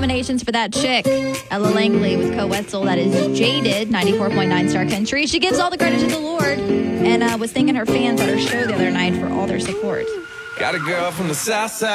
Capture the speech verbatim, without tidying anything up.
nominations for That Chick. Ella Langley with Co Wetzel. That is Jaded, ninety-four point nine Star Country. She gives all the credit to the Lord and uh, was thanking her fans at her show the other night for all their support. Got a girl from the south side.